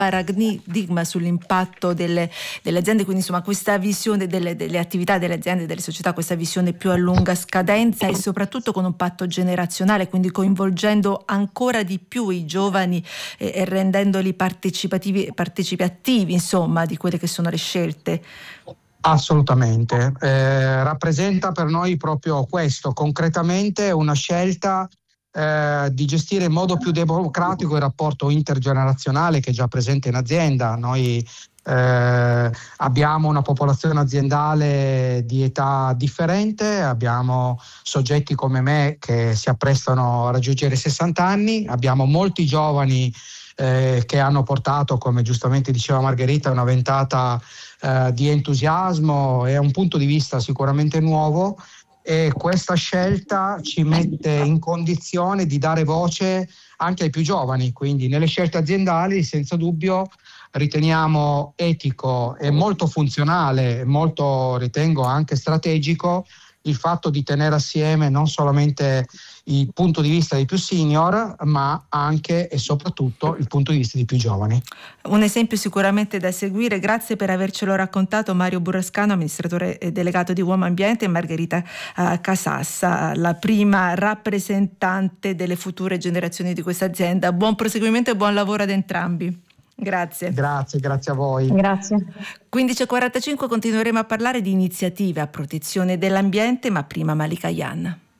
paradigma sull'impatto delle aziende, quindi insomma questa visione delle attività delle aziende, delle società, questa visione più a lunga scadenza e soprattutto con un patto generazionale, quindi coinvolgendo ancora di più i giovani e rendendoli partecipi attivi, insomma, di quelle che sono le scelte. Assolutamente, rappresenta per noi proprio questo, concretamente una scelta di gestire in modo più democratico il rapporto intergenerazionale che è già presente in azienda. Noi abbiamo una popolazione aziendale di età differente, abbiamo soggetti come me che si apprestano a raggiungere i 60 anni, abbiamo molti giovani che hanno portato, come giustamente diceva Margherita, una ventata di entusiasmo e un punto di vista sicuramente nuovo, e questa scelta ci mette in condizione di dare voce anche ai più giovani, quindi nelle scelte aziendali senza dubbio riteniamo etico e molto funzionale, molto ritengo anche strategico il fatto di tenere assieme non solamente il punto di vista dei più senior, ma anche e soprattutto il punto di vista dei più giovani. Un esempio sicuramente da seguire. Grazie per avercelo raccontato Mario Burrascano, amministratore delegato di Uomo Ambiente, e Margherita Casassa, la prima rappresentante delle future generazioni di questa azienda. Buon proseguimento e buon lavoro ad entrambi. Grazie. Grazie a voi. Grazie. 15:45 continueremo a parlare di iniziative a protezione dell'ambiente, ma prima Malika Yan.